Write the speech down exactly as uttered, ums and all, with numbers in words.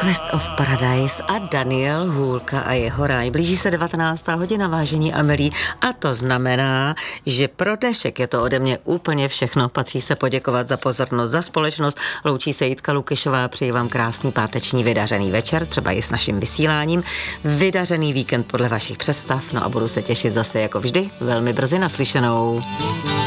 Quest of Paradise a Daniel Hůlka a jeho ráj. Blíží se devatenáctá hodina, vážení a milí, a to znamená, že pro dnešek je to ode mě úplně všechno. Patří se poděkovat za pozornost, za společnost. Loučí se Jitka Lukyšová, přeji vám krásný páteční vydařený večer, třeba i s naším vysíláním. Vydařený víkend podle vašich představ, no a budu se těšit zase jako vždy velmi brzy naslyšenou.